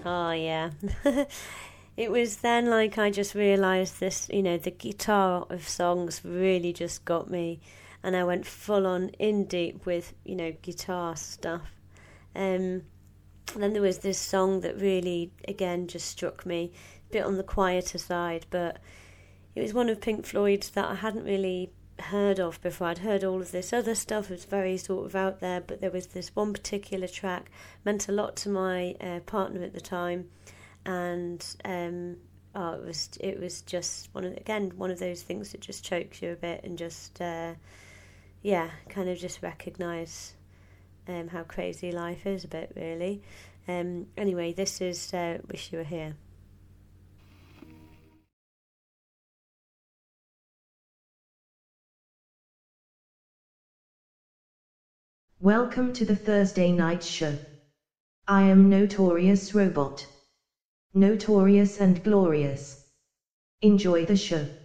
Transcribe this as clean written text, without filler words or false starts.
Oh, yeah. It was then like I just realised this, the guitar of songs really just got me. And I went full on in deep with, guitar stuff. Um, and then there was this song that really, again, just struck me. A bit on the quieter side, but it was one of Pink Floyd's that I hadn't really heard of before. I'd heard all of this other stuff. It was very sort of out there, but there was this one particular track meant a lot to my partner at the time, and it was just one of those things that just chokes you a bit and just kind of just recognise how crazy life is a bit, really. Anyway, this is Wish You Were Here. Welcome to the Thursday night show. I am Notorious Robot. Notorious and glorious. Enjoy the show.